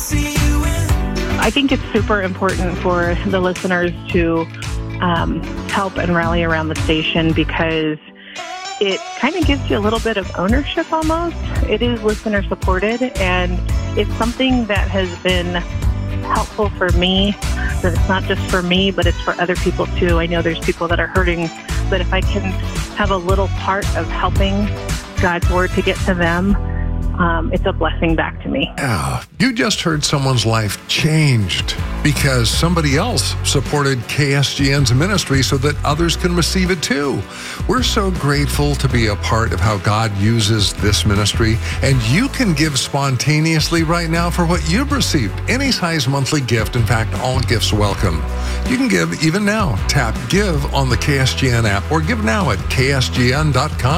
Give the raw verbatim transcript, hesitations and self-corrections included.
I think it's super important for the listeners to um, help and rally around the station because it kind of gives you a little bit of ownership almost. It is listener supported, and it's something that has been helpful for me, that it's not just for me, but it's for other people too. I know there's people that are hurting, but if I can have a little part of helping God's word to get to them, Um, it's a blessing back to me. Yeah, you just heard someone's life changed because somebody else supported K S G N's ministry so that others can receive it too. We're so grateful to be a part of how God uses this ministry, and you can give spontaneously right now for what you've received. Any size monthly gift, in fact, all gifts welcome. You can give even now. Tap Give on the K S G N app or give now at K S G N dot com.